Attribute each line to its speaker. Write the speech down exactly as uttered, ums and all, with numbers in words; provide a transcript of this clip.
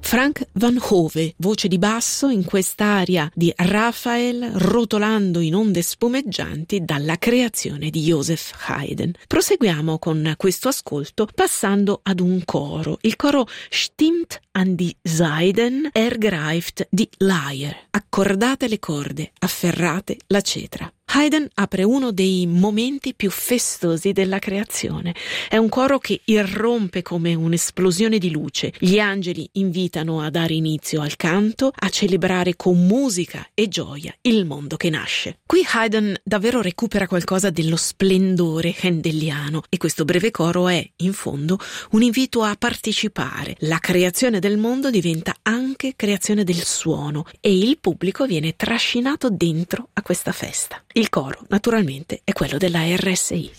Speaker 1: Frank Van Hove, voce di basso in quest'aria di Raphael rotolando in onde spumeggianti dalla creazione di Joseph Haydn. Proseguiamo con questo ascolto passando ad un coro, il coro Stimmt an die Saiten ergreift die Lyre. Accordate le corde, afferrate la cetra. Haydn apre uno dei momenti più festosi della creazione. È un coro che irrompe come un'esplosione di luce. Gli angeli invitano a dare inizio al canto, a celebrare con musica e gioia il mondo che nasce. Qui Haydn davvero recupera qualcosa dello splendore handeliano e questo breve coro è, in fondo, un invito a partecipare. La creazione del mondo diventa anche creazione del suono e il pubblico viene trascinato dentro a questa festa. Il coro, naturalmente, è quello della R S I.